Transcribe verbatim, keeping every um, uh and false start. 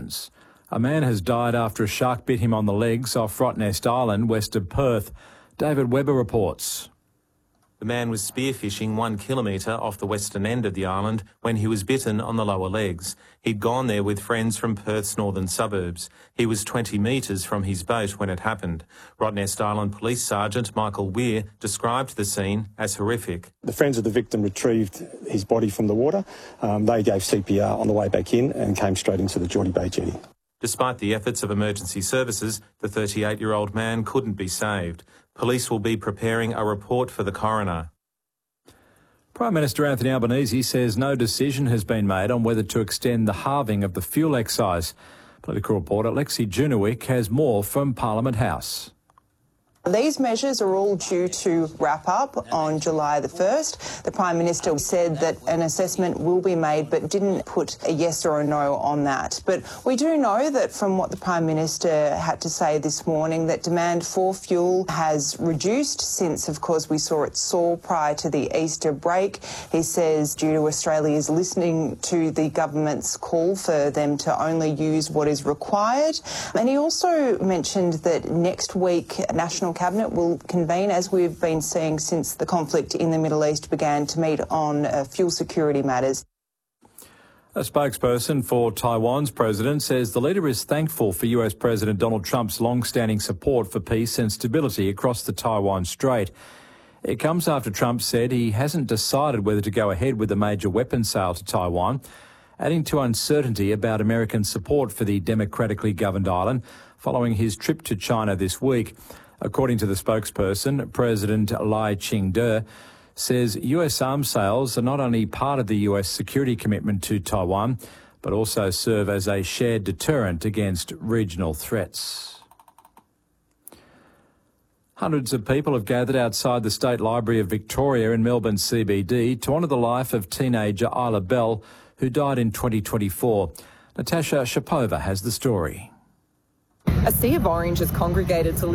Oceans. A man has died after a shark bit him on the legs off Rottnest Island, west of Perth. David Webber reports. The man was spearfishing one kilometre off the western end of the island when he was bitten on the lower legs. He'd gone there with friends from Perth's northern suburbs. He was twenty metres from his boat when it happened. Rottnest Island Police Sergeant Michael Weir described the scene as horrific. The friends of the victim retrieved his body from the water. Um, they gave C P R on the way back in and came straight into the Geordie Bay jetty. Despite the efforts of emergency services, the thirty-eight-year-old man couldn't be saved. Police will be preparing a report for the coroner. Prime Minister Anthony Albanese says no decision has been made on whether to extend the halving of the fuel excise. Political reporter Lexi Junowick has more from Parliament House. These measures are all due to wrap up on July the first. The Prime Minister said that an assessment will be made but didn't put a yes or a no on that. But we do know that from what the Prime Minister had to say this morning that demand for fuel has reduced since, of course, we saw it soar prior to the Easter break. He says due to Australia's listening to the government's call for them to only use what is required. And he also mentioned that next week National Cabinet will convene, as we've been seeing since the conflict in the Middle East began, to meet on uh, fuel security matters. A spokesperson for Taiwan's president says the leader is thankful for U S President Donald Trump's long-standing support for peace and stability across the Taiwan Strait. It comes after Trump said he hasn't decided whether to go ahead with a major weapons sale to Taiwan, adding to uncertainty about American support for the democratically governed island following his trip to China this week. According to the spokesperson, President Lai Ching-te says U S arms sales are not only part of the U S security commitment to Taiwan, but also serve as a shared deterrent against regional threats. Hundreds of people have gathered outside the State Library of Victoria in Melbourne C B D to honour the life of teenager Isla Bell, who died in twenty twenty-four. Natasha Shapova has the story. A sea of orange has congregated to